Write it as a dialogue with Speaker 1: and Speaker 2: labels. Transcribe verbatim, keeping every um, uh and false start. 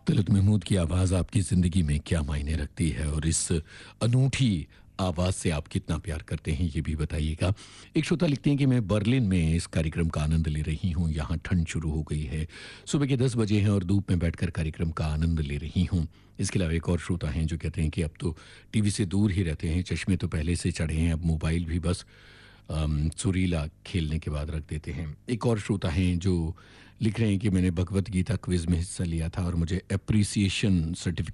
Speaker 1: तलत महमूद की आवाज़ आपकी ज़िंदगी में क्या मायने रखती है और इस अनूठी आवाज़ से आप कितना प्यार करते हैं ये भी बताइएगा। एक श्रोता लिखते हैं कि मैं बर्लिन में इस कार्यक्रम का आनंद ले रही हूँ। यहाँ ठंड शुरू हो गई है। सुबह के दस बजे हैं और धूप में बैठकर कार्यक्रम का आनंद ले रही हूँ। इसके अलावा एक और श्रोता हैं जो कहते हैं कि अब तो टीवी से दूर ही रहते हैं। चश्मे तो पहले से चढ़े हैं, अब मोबाइल भी बस अम, सुरीला खेलने के बाद रख देते हैं। एक और श्रोता हैं जो लिख रहे हैं कि मैंने भगवत गीता क्विज में हिस्सा लिया था और मुझे एप्रिसिएशन सर्टिफिकेट